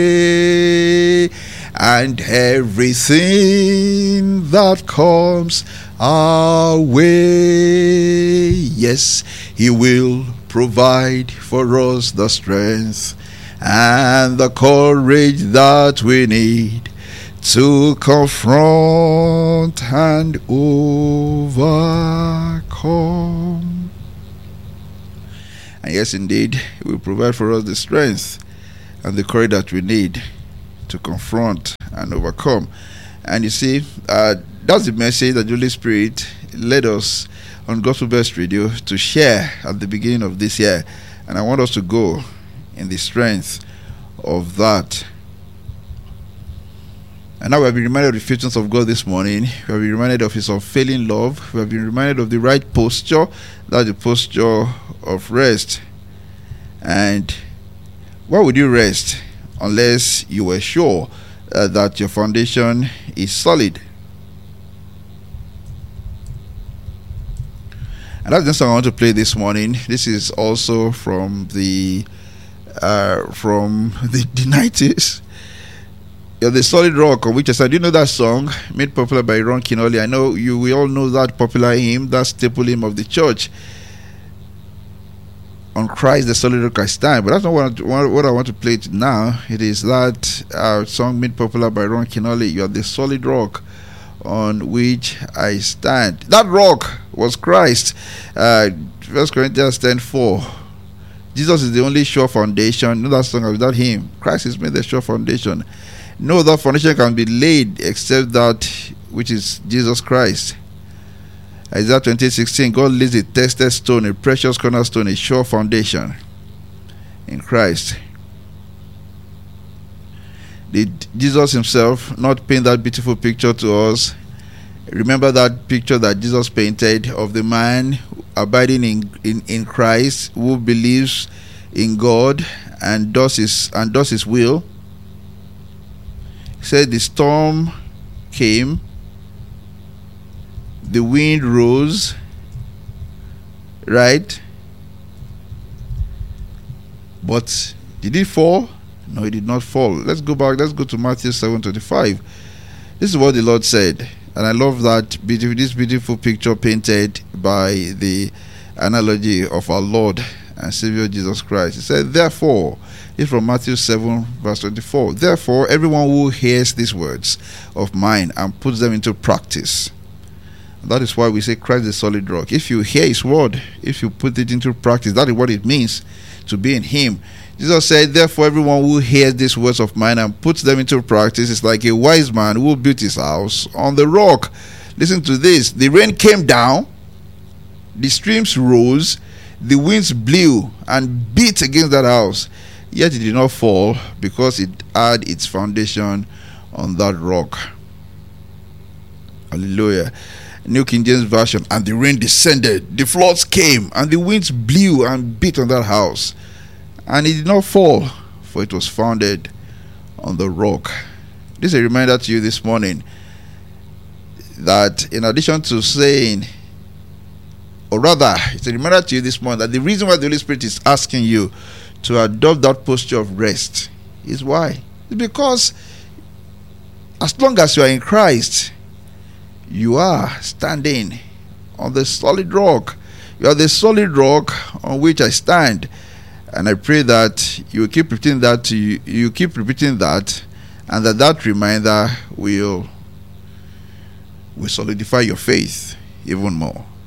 and everything that comes our way. Yes, He will provide for us the strength and the courage that we need to confront and overcome. And yes, indeed, He will provide for us the strength and the courage that we need to confront and overcome. And you see, that's the message that the Holy Spirit led us on Gospel Best Radio to share at the beginning of this year. And I want us to go in the strength of that. And now we have been reminded of the faithfulness of God this morning. We have been reminded of His unfailing love. We have been reminded of the right posture. That's the posture of rest. And why would you rest unless you were sure that your foundation is solid? And that's the song I want to play this morning. This is also from the 90s. You're the solid rock on which I said, do you know that song made popular by Ron Kinoli? I know we all know that popular hymn, that staple hymn of the church. On Christ the solid rock I stand. But that's not what I want to play now. It is that song made popular by Ron Kinoli. You are the solid rock on which I stand. That rock was Christ. 1 Corinthians 10:4. Jesus is the only sure foundation. Know that song of that hymn. Christ is made the sure foundation. No other foundation can be laid except that which is Jesus Christ. Isaiah 28:16. God lays a tested stone, a precious cornerstone, a sure foundation in Christ. Did Jesus Himself not paint that beautiful picture to us? Remember that picture that Jesus painted of the man abiding in Christ, who believes in God and does his will. He said the storm came, the wind rose, right? But did it fall? No, it did not fall. Let's go back. Let's go to Matthew 7:25. This is what the Lord said. And I love that this beautiful picture painted by the analogy of our Lord and Savior Jesus Christ. He said, therefore, it's from Matthew 7 verse 24. Therefore, everyone who hears these words of mine and puts them into practice. That is why we say Christ is the solid rock. If you hear His word, if you put it into practice, that is what it means to be in Him. Jesus said, therefore, everyone who hears these words of mine and puts them into practice is like a wise man who built his house on the rock. Listen to this. The rain came down, the streams rose, the winds blew and beat against that house. Yet it did not fall because it had its foundation on that rock. Hallelujah. New King James Version. And the rain descended, the floods came, and the winds blew and beat on that house. And it did not fall, for it was founded on the rock. This is a reminder to you this morning that in addition to saying, or rather, it's a reminder to you this morning that the reason why the Holy Spirit is asking you to adopt that posture of rest is why? It's because as long as you are in Christ, you are standing on the solid rock. You are the solid rock on which I stand. And I pray that you keep repeating that to you. You keep repeating that, and that reminder will solidify your faith even more.